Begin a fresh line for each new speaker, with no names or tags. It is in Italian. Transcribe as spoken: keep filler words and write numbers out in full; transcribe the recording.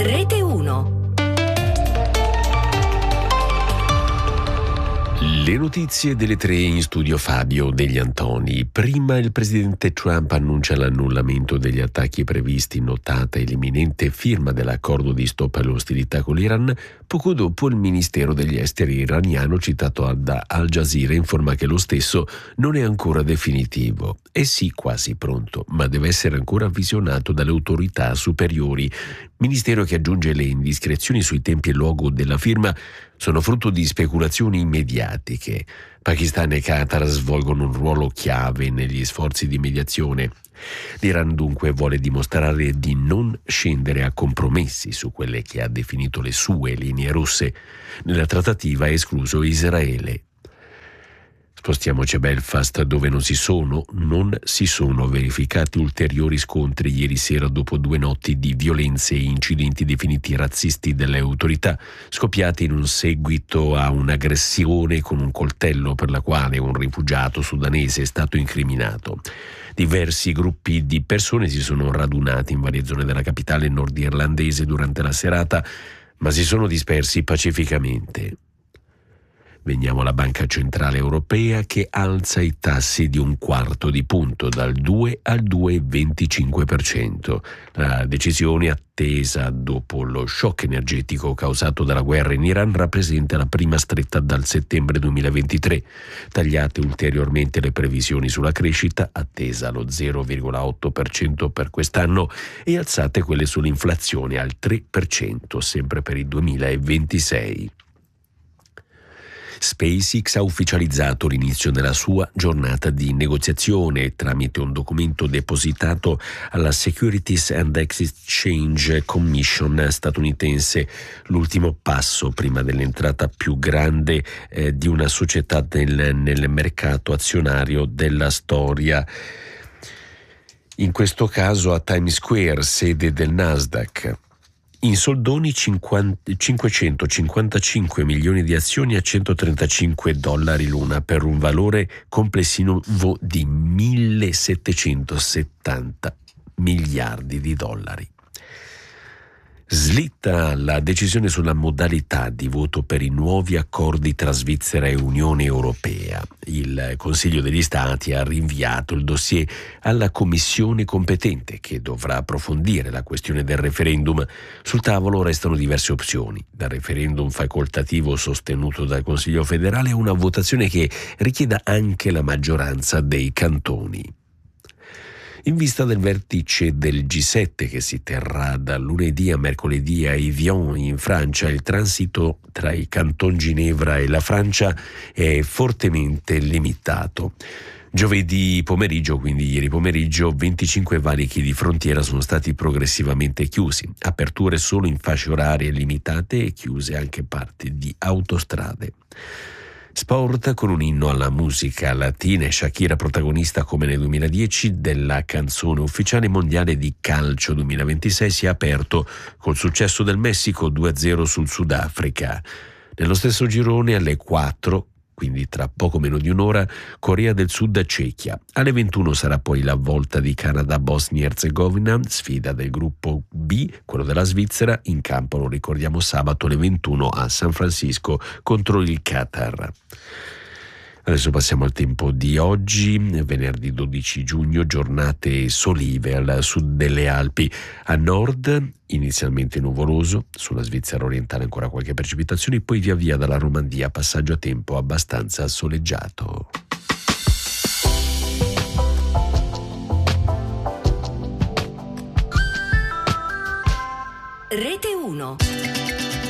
Rete uno.
Le notizie delle tre, in studio Fabio Degli Antoni. Prima il presidente Trump annuncia l'annullamento degli attacchi previsti, notata e l'imminente firma dell'accordo di stop alle ostilità con l'Iran. Poco dopo il ministero degli esteri iraniano, citato da Al Jazeera, informa che lo stesso non è ancora definitivo. È sì quasi pronto, ma deve essere ancora visionato dalle autorità superiori. Ministero che aggiunge le indiscrezioni sui tempi e luogo della firma sono frutto di speculazioni mediatiche. Pakistan e Qatar svolgono un ruolo chiave negli sforzi di mediazione. L'Iran dunque vuole dimostrare di non scendere a compromessi su quelle che ha definito le sue linee rosse. Nella trattativa è escluso Israele. Spostiamoci a Belfast, dove non si sono, non si sono verificati ulteriori scontri ieri sera dopo due notti di violenze e incidenti definiti razzisti dalle autorità, scoppiati in un seguito a un'aggressione con un coltello per la quale un rifugiato sudanese è stato incriminato. Diversi gruppi di persone si sono radunati in varie zone della capitale nordirlandese durante la serata, ma si sono dispersi pacificamente. Veniamo alla Banca Centrale Europea, che alza i tassi di un quarto di punto, dal due al due virgola venticinque per cento. La decisione, attesa dopo lo shock energetico causato dalla guerra in Iran, rappresenta la prima stretta dal settembre duemilaventitré. Tagliate ulteriormente le previsioni sulla crescita, attesa allo zero virgola otto per cento per quest'anno, e alzate quelle sull'inflazione al tre per cento, sempre per il duemilaventisei. SpaceX ha ufficializzato l'inizio della sua giornata di negoziazione tramite un documento depositato alla Securities and Exchange Commission statunitense, l'ultimo passo prima dell'entrata più grande eh, di una società nel, nel mercato azionario della storia. In questo caso a Times Square, sede del Nasdaq. In soldoni cinquecentocinquantacinque milioni di azioni a centotrentacinque dollari l'una, per un valore complessivo di millesettecentosettanta miliardi di dollari. Slitta la decisione sulla modalità di voto per i nuovi accordi tra Svizzera e Unione Europea. Il Consiglio degli Stati ha rinviato il dossier alla commissione competente, che dovrà approfondire la questione del referendum. Sul tavolo restano diverse opzioni: dal referendum facoltativo sostenuto dal Consiglio federale a una votazione che richieda anche la maggioranza dei cantoni. In vista del vertice del G sette che si terrà da lunedì a mercoledì a Evian in Francia, il transito tra il Canton Ginevra e la Francia è fortemente limitato. Giovedì pomeriggio, quindi ieri pomeriggio, venticinque valichi di frontiera sono stati progressivamente chiusi, aperture solo in fasce orarie limitate e chiuse anche parti di autostrade. Sport con un inno alla musica latina e Shakira protagonista come nel duemiladieci della canzone ufficiale mondiale di calcio duemilaventisei, si è aperto col successo del Messico due a zero sul Sudafrica. Nello stesso girone alle quattro, quindi tra poco meno di un'ora, Corea del Sud a Cechia. Alle ventuno sarà poi la volta di Canada-Bosnia Erzegovina, sfida del gruppo B, quello della Svizzera, in campo, lo ricordiamo, sabato alle ventuno a San Francisco contro il Qatar. Adesso passiamo al tempo di oggi, venerdì dodici giugno, giornate solive al sud delle Alpi. A nord inizialmente nuvoloso, sulla Svizzera orientale ancora qualche precipitazione, poi via via dalla Romandia passaggio a tempo abbastanza soleggiato.
Rete uno.